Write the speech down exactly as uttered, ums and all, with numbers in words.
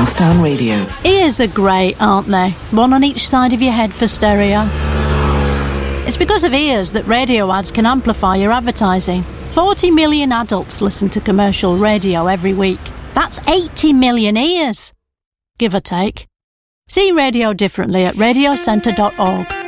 Southdown Radio. Ears are great, aren't they? One on each side of your head for stereo. It's because of ears that radio ads can amplify your advertising. forty million adults listen to commercial radio every week. That's eighty million ears, give or take. See radio differently at radio centre dot org.